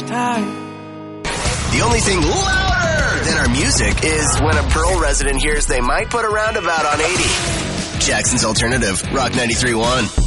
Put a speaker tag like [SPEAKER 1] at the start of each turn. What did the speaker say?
[SPEAKER 1] time.
[SPEAKER 2] The only thing louder than our music is when a Pearl resident hears they might put a roundabout on 80. Jackson's Alternative, Rock 93.1.